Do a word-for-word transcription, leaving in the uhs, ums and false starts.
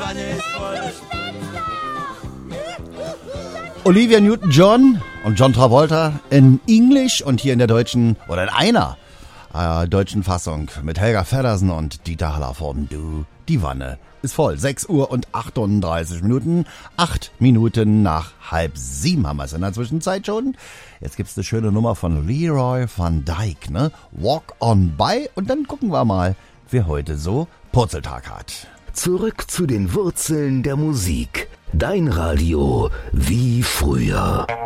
Wanne ist voll. Olivia Newton-John und John Travolta in Englisch und hier in der deutschen, oder in einer äh, deutschen Fassung mit Helga Feddersen und Dieter Hallervorden. Du, die Wanne ist voll. sechs Uhr und achtunddreißig Minuten. Acht Minuten nach halb sieben haben wir es in der Zwischenzeit schon. Jetzt gibt's eine schöne Nummer von Leroy van Dijk, ne? Walk on by. Und dann gucken wir mal, wer heute so Purzeltag hat. Zurück zu den Wurzeln der Musik. Dein Radio wie früher.